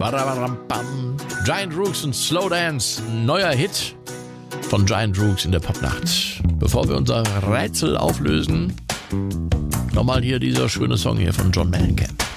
Badabadam-bam. Giant Rooks und Slow Dance, neuer Hit von Giant Rooks in der Popnacht. Bevor wir unser Rätsel auflösen, nochmal hier dieser schöne Song hier von John Mellencamp.